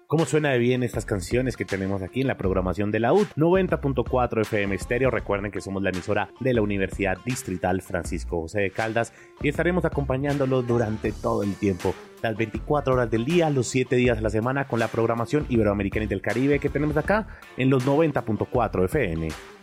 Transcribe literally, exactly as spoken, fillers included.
Cómo suena de bien estas canciones que tenemos aquí en la programación de la U D noventa punto cuatro F M Estéreo. Recuerden que somos la emisora de la Universidad Distrital Francisco José de Caldas y estaremos acompañándolos durante todo el tiempo, las veinticuatro horas del día, los siete días de la semana, con la programación iberoamericana y del Caribe que tenemos acá en los noventa punto cuatro F M.